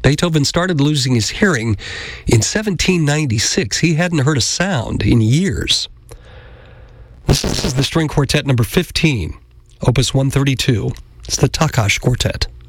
Beethoven started losing his hearing in 1796. He hadn't heard a sound in years. This is the string quartet number 15, opus 132. It's the Takács Quartet.